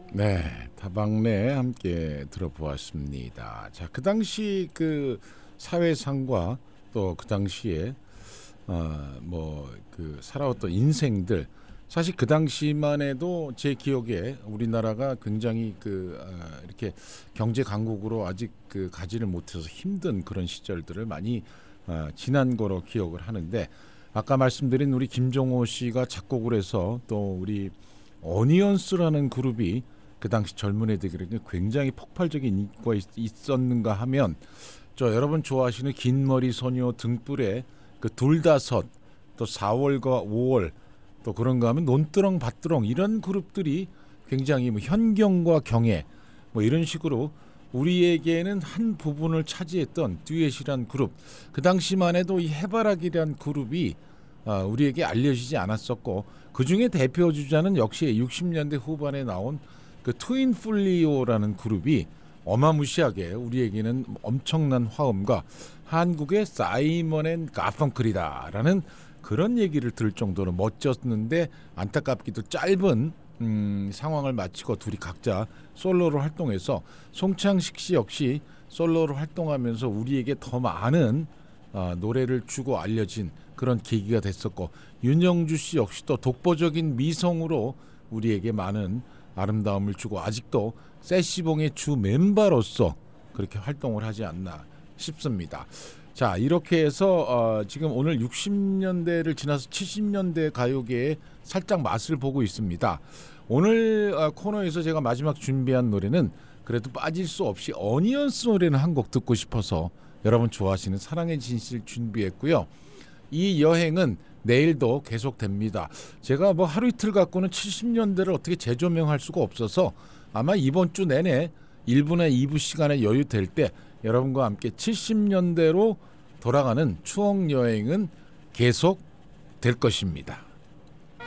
네, 다방내 함께 들어보았습니다. 자, 그 당시 그 사회상과 또 그 당시에 그 살아왔던 인생들, 사실 그 당시만 해도 제 기억에 우리나라가 굉장히 이렇게 경제 강국으로 아직 가지를 못해서 힘든 그런 시절들을 많이 지난 거로 기억을 하는데, 아까 말씀드린 우리 김종호 씨가 작곡을 해서 또 우리 어니언스라는 그룹이 그 당시 젊은 애들에게 굉장히 폭발적인 인기가 있었는가 하면, 저 여러분 좋아하시는 긴 머리 소녀 등불에 그 둘다섯, 또 4월과 5월, 또 그런가 하면 논두렁 밭두렁, 이런 그룹들이 굉장히 뭐 현경과 경애 뭐 이런 식으로 우리에게는 한 부분을 차지했던 듀엣이란 그룹, 그 당시만 해도 이 해바라기란 그룹이 우리에게 알려지지 않았었고, 그 중에 대표 주자는 역시 60년대 후반에 나온 그 트윈 플리오라는 그룹이 어마무시하게 우리에게는 엄청난 화음과 한국의 사이먼 앤 가펑클이다라는 그런 얘기를 들을 정도로 멋졌는데, 안타깝게도 짧은 상황을 마치고 둘이 각자 솔로로 활동해서, 송창식 씨 역시 솔로로 활동하면서 우리에게 더 많은 노래를 주고 알려진 그런 계기가 됐었고, 윤영주 씨 역시 또 독보적인 미성으로 우리에게 많은 아름다움을 주고 아직도 세시봉의 주 멤버로서 그렇게 활동을 하지 않나 싶습니다. 자, 이렇게 해서 지금 오늘 60년대를 지나서 70년대 가요계의 살짝 맛을 보고 있습니다. 오늘 코너에서 제가 마지막 준비한 노래는 그래도 빠질 수 없이 어니언스 노래는 한 곡 듣고 싶어서 여러분 좋아하시는 사랑의 진실 준비했고요. 이 여행은 내일도 계속됩니다. 제가 뭐 하루 이틀 갖고는 70년대를 어떻게 재조명할 수가 없어서 아마 이번 주 내내 1부나 2부 시간에 여유 될 때 여러분과 함께 70년대로 돌아가는 추억 여행은 계속 될 것입니다.